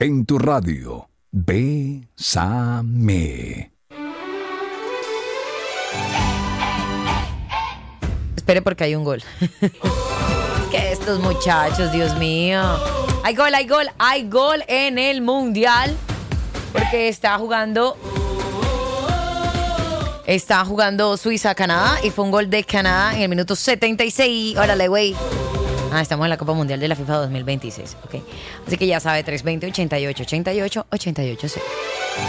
En tu radio, Bésame. Espere porque hay un gol. Que estos muchachos, Dios mío. Hay gol en el Mundial. Porque está jugando Suiza-Canadá y fue un gol de Canadá en el minuto 76. Órale, güey. Estamos en la Copa Mundial de la FIFA 2026. Ok. Así que ya sabe, 320-88-88-88-0.